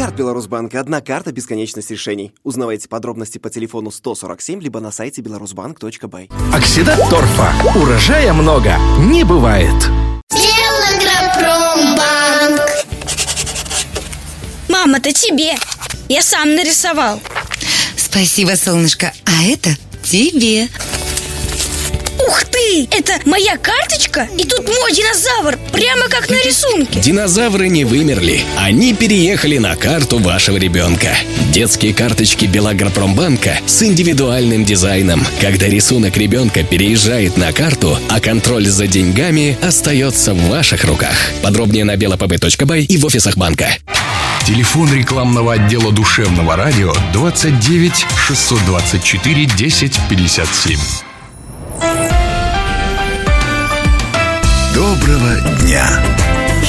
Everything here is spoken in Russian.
карт Беларусьбанка. Одна карта, бесконечность решений. Узнавайте подробности по телефону 147, либо на сайте belarusbank.by. Оксидат торфа. Урожая много не бывает. Белагропромбанк. Мама, это тебе. Я сам нарисовал. Спасибо, солнышко. А это тебе. Ух ты! Это моя карточка? И тут мой динозавр, прямо как на рисунке. Динозавры не вымерли. Они переехали на карту вашего ребенка. Детские карточки Белагропромбанка с индивидуальным дизайном. Когда рисунок ребенка переезжает на карту, а контроль за деньгами остается в ваших руках. Подробнее на belapb.by и в офисах банка. Телефон рекламного отдела душевного радио 29 624 10 57. Доброго дня!